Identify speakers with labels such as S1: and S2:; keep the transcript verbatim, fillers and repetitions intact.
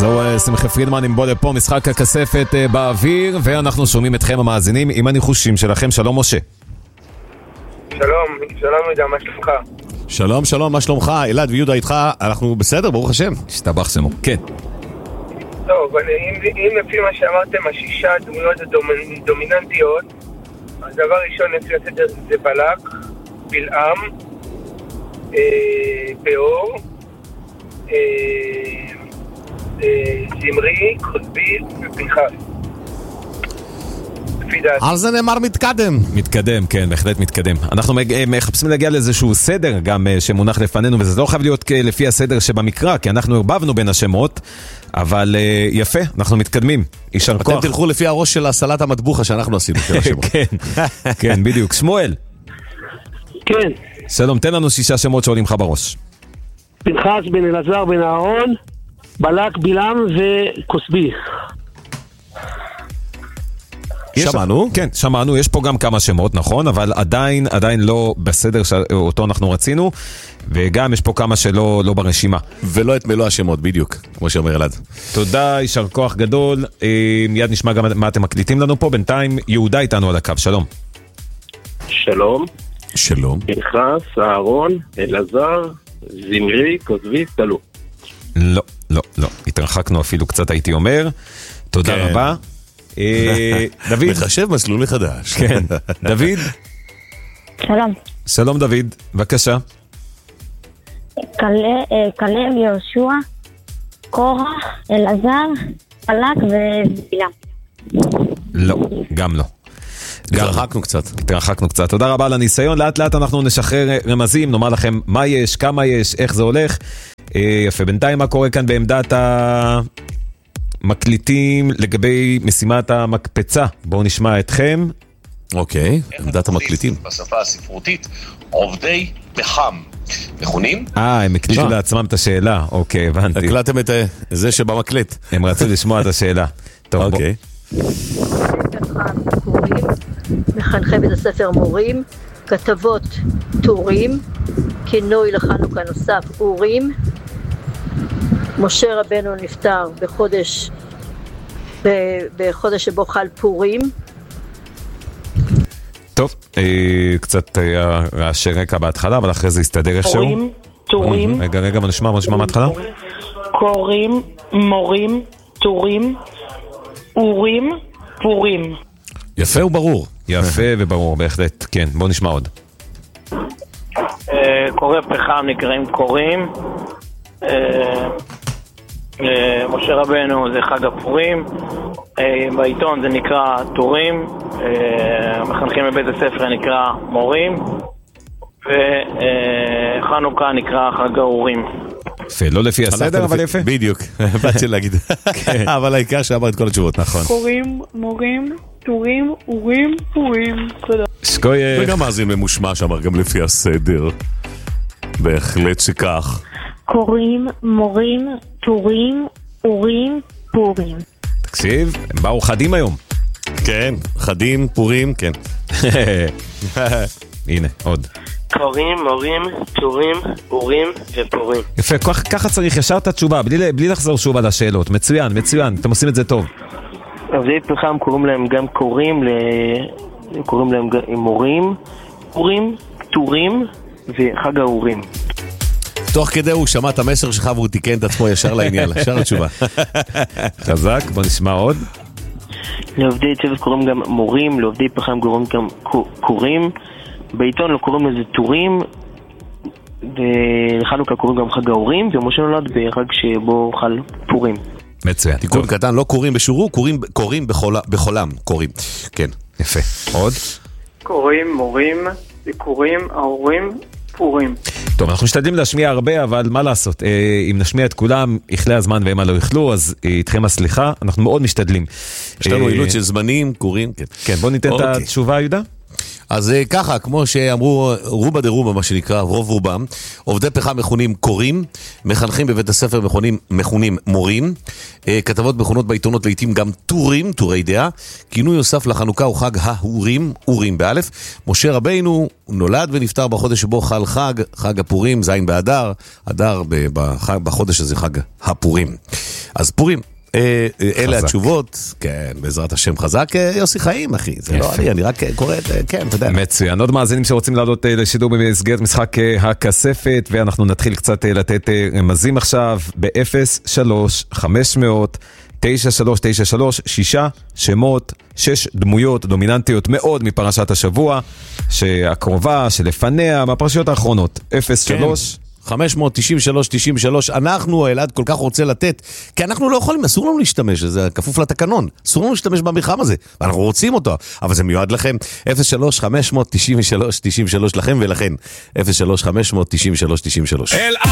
S1: זהו שמחה פרידמן עם בוא לפה, משחק הכספת באוויר, ואנחנו שומעים אתכם המאזינים עם הניחושים שלכם. שלום משה.
S2: שלום, שלום יהודה, מה שלומך?
S3: שלום, שלום, מה שלומך? אלעד ויהודה איתך, אנחנו בסדר, ברוך השם.
S1: השתבח שמו. כן.
S2: טוב, אם, אם לפי מה שאמרתם, השישה דמויות הדומיננטיות, אז דבר ראשון לפי הסדר זה בלק, בלעם, אה, באור, אה, אה, זמרי, חוזבי ופנחס.
S3: על זה נאמר מתקדם.
S1: מתקדם, כן, בהחלט מתקדם. אנחנו מחפשים להגיע לאיזשהו סדר גם שמונח לפנינו, וזה לא חייב להיות לפי הסדר שבמקרא, כי אנחנו הרבבנו בין השמות, אבל יפה, אנחנו מתקדמים. יישר כוח.
S3: אתם תלכו לפי הראש של הסלט המטבוחה שאנחנו עשינו של השמות.
S1: כן, כן, בדיוק. שמואל.
S2: כן.
S1: שלום, תן לנו שישה שמות שעולים לך בראש.
S2: פנחס בן אלעזר בן אהרון, בלק, בלעם וכוסבי.
S3: שמענו?
S1: כן, שמענו, יש פה גם כמה שמות, נכון, אבל עדיין, עדיין לא בסדר שאותו אנחנו רצינו, וגם יש פה כמה שלא לא ברשימה.
S3: ולא את מלוא השמות, בדיוק, כמו שאומר אלעד.
S1: תודה, יישר כוח גדול. מיד נשמע גם מה אתם מקליטים לנו פה. בינתיים יהודה איתנו על הקו, שלום.
S4: שלום.
S3: שלום.
S4: פנחס, אהרון, אלעזר, זמרי, כוזבי, תלו.
S1: לא, לא, לא. התרחקנו אפילו קצת, הייתי אומר. תודה
S3: כן.
S1: רבה. דוד.
S3: מחשב מסלול מחדש.
S1: כן. דוד.
S5: שלום.
S1: שלום דוד, בבקשה.
S5: כלב, יהושע, קורח, אלעזר, בלק ובלעם.
S1: לא, גם לא.
S3: התרחקנו קצת.
S1: התרחקנו קצת. תודה רבה על הניסיון. לאט לאט אנחנו נשחרר רמזים, נאמר לכם מה יש, כמה יש, איך זה הולך. יפה. בינתיים מה קורה כאן בעמדת המקליטים לגבי משימת המקפצה? בואו נשמע אתכם.
S3: אוקיי, עמדת המקליטים.
S6: בשפה הספרותית, עובדי פחם. מכונים?
S1: אה, הם הקליטו לעצמם את השאלה. אוקיי, הבנתי.
S3: הקלטתם את זה שבמקלט.
S1: הם רצו לשמוע את השאלה. טוב,
S3: אוקיי.
S7: מחנכי בית הספר מורים, כתבות טורים, כינוי לחנוכה נוסף אורים. משה רבנו נפטר בחודש בחודש שבו חל פורים.
S1: טוב, קצת היה רעשי רקע בהתחלה, אבל אחרי זה הסתדר איכשהו.
S8: קוראים, טורים.
S1: רגע, רגע, בוא נשמע, בוא נשמע מההתחלה.
S8: קוראים, מורים, טורים, אורים, פורים.
S3: יפה וברור.
S1: יפה וברור, בהחלט. כן, בוא נשמע עוד.
S4: קורא פחם נקראים קוראים. משה רבנו זה חג הפורים. בעיתון זה נקרא טורים. מחנכים בבית הספר נקרא מורים. וחנוכה נקרא חג האורים.
S1: יפה, לא לפי הסדר, אבל יפה.
S3: בדיוק, באתי להגיד. אבל העיקר שאמר את כל התשובות.
S1: נכון.
S8: קוראים, מורים, טורים, אורים, פורים. תודה.
S1: שקוייך.
S3: וגם מאזין ממושמע שאמר גם לפי הסדר. בהחלט שכך.
S5: קוראים, מורים, טורים, אורים, פורים.
S1: תקשיב, הם באו חדים היום.
S3: כן, חדים, פורים, כן.
S1: הנה, עוד.
S4: קוראים, מורים, טורים, אורים ופורים.
S1: יפה, ככה צריך ישר את התשובה, בלי, בלי לחזור שוב על השאלות. מצוין, מצוין, אתם עושים את זה טוב.
S4: עובדי פחם קוראים להם גם קוראים, קוראים להם גם מורים, אורים, טורים וחג האורים.
S3: תוך כדי הוא שמע את המסר שלך והוא תיקן את עצמו ישר לעניין, ישר התשובה.
S1: חזק, בוא נשמע עוד.
S4: לעובדי צוות קוראים גם מורים, לעובדי פחם קוראים גם קוראים, בעיתון לא קוראים לזה טורים, ולחנוכה קוראים גם חג האורים, ומשה נולד בחג שבו חל פורים.
S1: מצוין.
S3: תיקון קטן, לא קוראים בשורו, קוראים, קוראים בחולם, קוראים. כן.
S1: יפה. עוד?
S8: קוראים, מורים, קוראים, ההורים, פורים.
S1: טוב, אנחנו משתדלים להשמיע הרבה, אבל מה לעשות? אם נשמיע את כולם, יכלה הזמן והם לא יכלו, אז איתכם הסליחה, אנחנו מאוד משתדלים.
S3: יש לנו אילוץ של זמנים, קוראים, כן.
S1: כן, בוא ניתן את התשובה, יהודה.
S3: אז ככה, כמו שאמרו רובה דרובה, מה שנקרא, רוב רובם, עובדי פחם מכונים קוראים, מחנכים בבית הספר מכונים, מכונים מורים,
S9: כתבות מכונות בעיתונות, לעתים גם טורים, טורי דעה. כינוי נוסף לחנוכה הוא חג האורים, אורים באלף. משה רבינו נולד ונפטר בחודש שבו חל חג, חג הפורים, זין באדר, אדר בחודש הזה חג הפורים. אז פורים. אלה התשובות, כן, בעזרת השם חזק, יוסי חיים, אחי, זה לא אני, אני רק קורא, כן, אתה יודע.
S1: מצוין, עוד מאזינים שרוצים לעלות לשידור במסגרת משחק הכספת, ואנחנו נתחיל קצת לתת רמזים עכשיו, ב-אפס שלוש חמש מאות תשע שלוש תשע שלוש, שישה שמות, שש דמויות דומיננטיות מאוד מפרשת השבוע, שהקרובה, שלפניה, מהפרשיות האחרונות, אפס שלוש
S9: חמש מאות תשעים ושלוש תשעים ושלוש, אנחנו, אלעד כל כך רוצה לתת, כי אנחנו לא יכולים, אסור לנו להשתמש, זה כפוף לתקנון, אסור לנו להשתמש במלחם הזה, ואנחנו רוצים אותו, אבל זה מיועד לכם, אפס שלוש חמש מאות תשעים ושלוש תשעים ושלוש לכם ולכן, אפס שלוש חמש מאות תשעים ושלוש תשעים ושלוש.